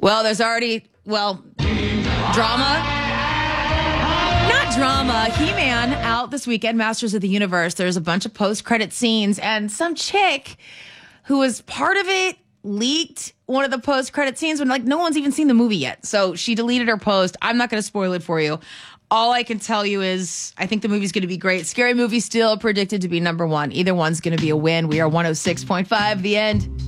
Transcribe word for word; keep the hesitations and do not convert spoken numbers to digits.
Well, there's already, well, drama. Not drama. He-Man out this weekend, Masters of the Universe. There's a bunch of post-credit scenes, and some chick who was part of it leaked one of the post-credit scenes when, like, no one's even seen the movie yet. So she deleted her post. I'm not going to spoil it for you. All I can tell you is I think the movie's going to be great. Scary Movie still predicted to be number one. Either one's going to be a win. We are one oh six point five, The End.